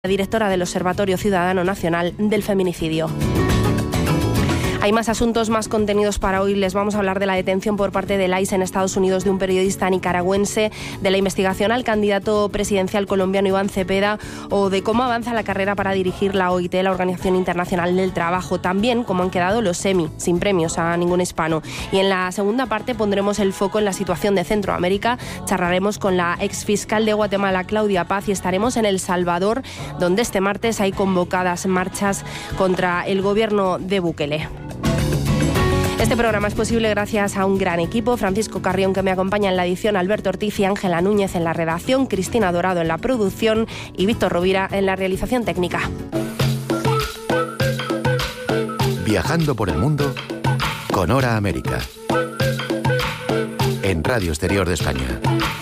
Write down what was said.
la directora del Observatorio Ciudadano Nacional del Feminicidio. Hay más asuntos, más contenidos para hoy. Les vamos a hablar de la detención por parte del ICE en Estados Unidos de un periodista nicaragüense, de la investigación al candidato presidencial colombiano Iván Cepeda o de cómo avanza la carrera para dirigir la OIT, la Organización Internacional del Trabajo. También cómo han quedado los Emmy, sin premios a ningún hispano. Y en la segunda parte pondremos el foco en la situación de Centroamérica. Charlaremos con la exfiscal de Guatemala, Claudia Paz, y estaremos en El Salvador, donde este martes hay convocadas marchas contra el gobierno de Bukele. Este programa es posible gracias a un gran equipo: Francisco Carrión, que me acompaña en la edición, Alberto Ortiz y Ángela Núñez en la redacción, Cristina Dorado en la producción y Víctor Rovira en la realización técnica. Viajando por el mundo con Hora América, en Radio Exterior de España.